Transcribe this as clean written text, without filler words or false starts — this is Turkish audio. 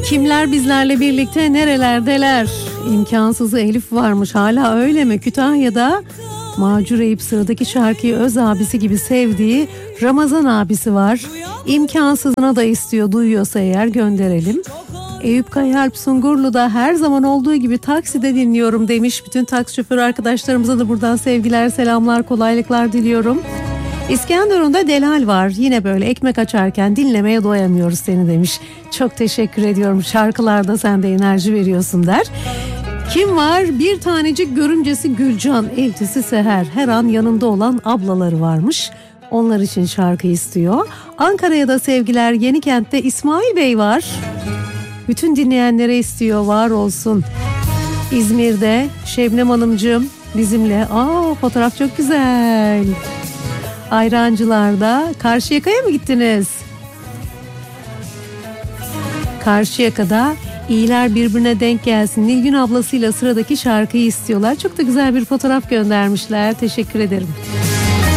Kimler bizlerle birlikte, nerelerdeler? İmkansızı Elif varmış, hala öyle mi? Kütahya'da macur Eyüp sıradaki şarkıyı öz abisi gibi sevdiği Ramazan abisi var. İmkansızına da istiyor, duyuyorsa eğer gönderelim. Eyüp Kayalp Sungurlu'da her zaman olduğu gibi takside dinliyorum demiş. Bütün taksi şoförü arkadaşlarımıza da buradan sevgiler, selamlar, kolaylıklar diliyorum. İskenderun'da Delal var. Yine böyle ekmek açarken dinlemeye doyamıyoruz seni demiş. Çok teşekkür ediyorum. Şarkılarda sen de enerji veriyorsun der. Kim var? Bir tanecik görümcesi Gülcan, eltisi Seher. Her an yanında olan ablaları varmış. Onlar için şarkı istiyor. Ankara'ya da sevgiler. Yenikent'te İsmail Bey var. Bütün dinleyenlere istiyor, var olsun. İzmir'de Şebnem Hanımcığım bizimle. Fotoğraf çok güzel. Ayrancılar'da. Karşıyaka'ya mı gittiniz? Karşıyaka'da iyiler birbirine denk gelsin. Nilgün ablasıyla sıradaki şarkıyı istiyorlar. Çok da güzel bir fotoğraf göndermişler. Teşekkür ederim.